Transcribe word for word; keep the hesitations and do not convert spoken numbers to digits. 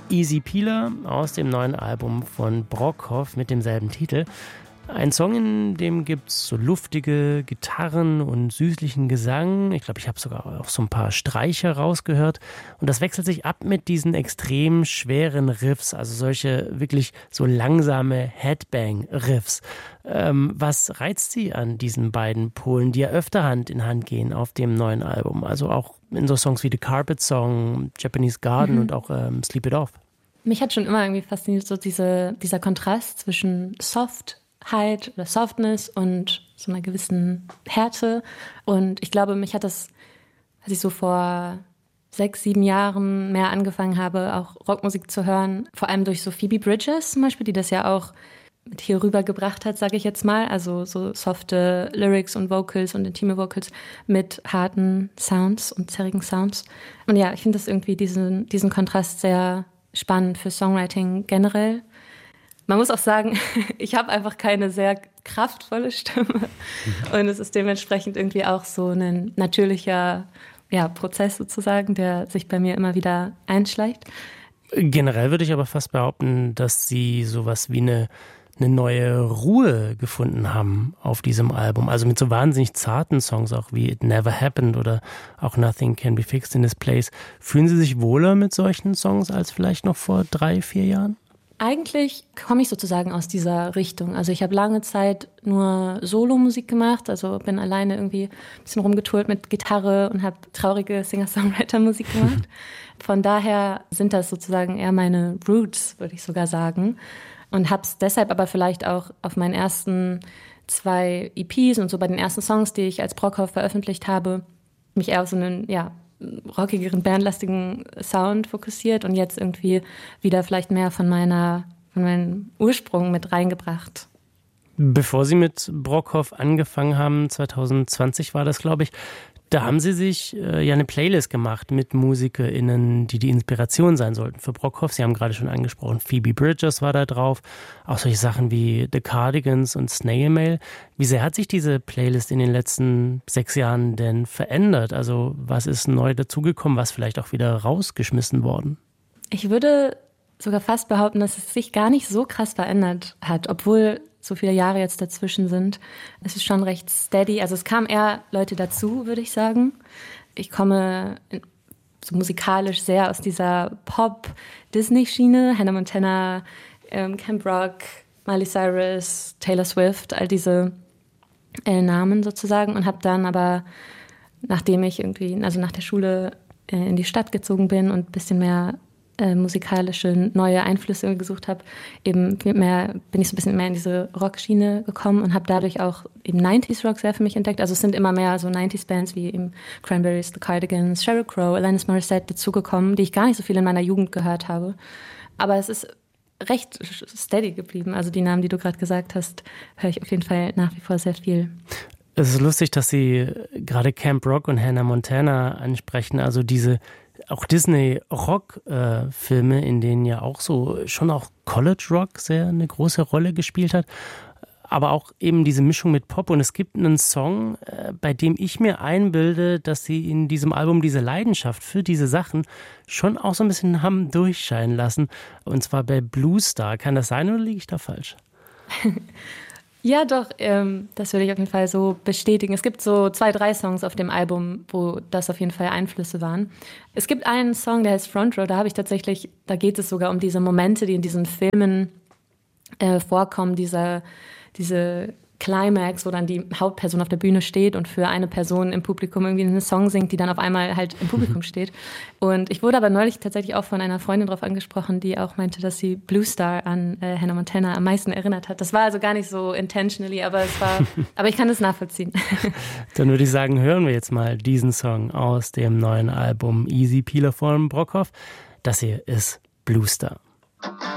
Easy Peeler aus dem neuen Album von Brockhoff mit demselben Titel. Ein Song, in dem gibt es so luftige Gitarren und süßlichen Gesang. Ich glaube, ich habe sogar auch so ein paar Streicher rausgehört. Und das wechselt sich ab mit diesen extrem schweren Riffs, also solche wirklich so langsame Headbang-Riffs. Ähm, was reizt Sie an diesen beiden Polen, die ja öfter Hand in Hand gehen auf dem neuen Album? Also auch in so Songs wie The Carpet Song, Japanese Garden mhm. und auch ähm, Sleep It Off. Mich hat schon immer irgendwie fasziniert, so diese, dieser Kontrast zwischen Soft oder Softness und so einer gewissen Härte. Und ich glaube, mich hat das, als ich so vor sechs, sieben Jahren mehr angefangen habe, auch Rockmusik zu hören, vor allem durch so Phoebe Bridgers zum Beispiel, die das ja auch mit hier rübergebracht hat, sage ich jetzt mal. Also so softe Lyrics und Vocals und intime Vocals mit harten Sounds und zerrigen Sounds. Und ja, ich finde das irgendwie diesen, diesen Kontrast sehr spannend für Songwriting generell. Man muss auch sagen, ich habe einfach keine sehr kraftvolle Stimme und es ist dementsprechend irgendwie auch so ein natürlicher ja, Prozess sozusagen, der sich bei mir immer wieder einschleicht. Generell würde ich aber fast behaupten, dass Sie sowas wie eine, eine neue Ruhe gefunden haben auf diesem Album. Also mit so wahnsinnig zarten Songs auch wie It Never Happened oder auch Nothing Can Be Fixed in This Place. Fühlen Sie sich wohler mit solchen Songs als vielleicht noch vor drei, vier Jahren? Eigentlich komme ich sozusagen aus dieser Richtung. Also ich habe lange Zeit nur Solo-Musik gemacht, also bin alleine irgendwie ein bisschen rumgetourt mit Gitarre und habe traurige Singer-Songwriter-Musik gemacht. Von daher sind das sozusagen eher meine Roots, würde ich sogar sagen. Und habe es deshalb aber vielleicht auch auf meinen ersten zwei E Ps und so bei den ersten Songs, die ich als Brockhoff veröffentlicht habe, mich eher auf so einen, ja, rockigeren, bandlastigen Sound fokussiert und jetzt irgendwie wieder vielleicht mehr von meiner, von meinem Ursprung mit reingebracht. Bevor Sie mit Brockhoff angefangen haben, zwanzig zwanzig war das, glaube ich, da haben Sie sich äh, ja eine Playlist gemacht mit MusikerInnen, die die Inspiration sein sollten für Brockhoff. Sie haben gerade schon angesprochen, Phoebe Bridgers war da drauf, auch solche Sachen wie The Cardigans und Snail Mail. Wie sehr hat sich diese Playlist in den letzten sechs Jahren denn verändert? Also was ist neu dazugekommen, was vielleicht auch wieder rausgeschmissen worden? Ich würde sogar fast behaupten, dass es sich gar nicht so krass verändert hat, obwohl so viele Jahre jetzt dazwischen sind. Es ist schon recht steady. Also es kamen eher Leute dazu, würde ich sagen. Ich komme so musikalisch sehr aus dieser Pop-Disney-Schiene. Hannah Montana, ähm, Camp Rock, Miley Cyrus, Taylor Swift, all diese äh, Namen sozusagen. Und habe dann aber, nachdem ich irgendwie, also nach der Schule äh, in die Stadt gezogen bin und ein bisschen mehr Äh, musikalische neue Einflüsse gesucht habe, eben mehr, bin ich so ein bisschen mehr in diese Rockschiene gekommen und habe dadurch auch eben neunziger Rock sehr für mich entdeckt. Also es sind immer mehr so neunziger Bands wie eben Cranberries, The Cardigans, Sheryl Crow, Alanis Morissette dazugekommen, die ich gar nicht so viel in meiner Jugend gehört habe. Aber es ist recht steady geblieben. Also die Namen, die du gerade gesagt hast, höre ich auf jeden Fall nach wie vor sehr viel. Es ist lustig, dass Sie gerade Camp Rock und Hannah Montana ansprechen, also diese auch Disney-Rock-Filme, in denen ja auch so schon auch College-Rock sehr eine große Rolle gespielt hat, aber auch eben diese Mischung mit Pop. Und es gibt einen Song, bei dem ich mir einbilde, dass Sie in diesem Album diese Leidenschaft für diese Sachen schon auch so ein bisschen haben durchscheinen lassen, und zwar bei Blue Star. Kann das sein oder liege ich da falsch? Ja, doch, ähm, das würde ich auf jeden Fall so bestätigen. Es gibt so zwei, drei Songs auf dem Album, wo das auf jeden Fall Einflüsse waren. Es gibt einen Song, der heißt Front Row, da habe ich tatsächlich, da geht es sogar um diese Momente, die in diesen Filmen äh, vorkommen, diese, diese Climax, wo dann die Hauptperson auf der Bühne steht und für eine Person im Publikum irgendwie einen Song singt, die dann auf einmal halt im Publikum steht. Und ich wurde aber neulich tatsächlich auch von einer Freundin drauf angesprochen, die auch meinte, dass sie Blue Star an äh, Hannah Montana am meisten erinnert hat. Das war also gar nicht so intentionally, aber es war, aber ich kann das nachvollziehen. Dann würde ich sagen, hören wir jetzt mal diesen Song aus dem neuen Album Easy Peeler von Brockhoff. Das hier ist Blue Star.